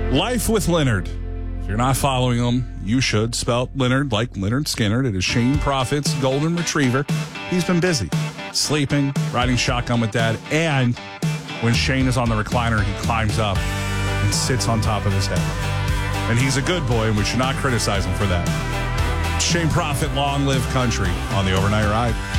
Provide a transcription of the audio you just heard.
Life with Leonard. If you're not following him, you should. Spell Leonard like Leonard Skinner. It is Shane Profit's golden retriever. He's been busy, sleeping, riding shotgun with Dad, and when Shane is on the recliner, he climbs up and sits on top of his head. And he's a good boy, and we should not criticize him for that. Shane Profit, long live country on the Overnight Ride.